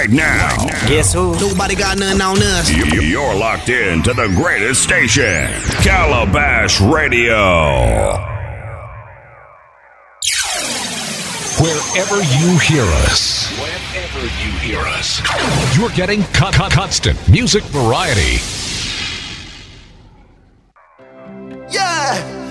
right now. Guess who? Nobody got nothing on us. You're locked in to the greatest station, Calabash Radio. Wherever you hear us, you're getting constant music variety.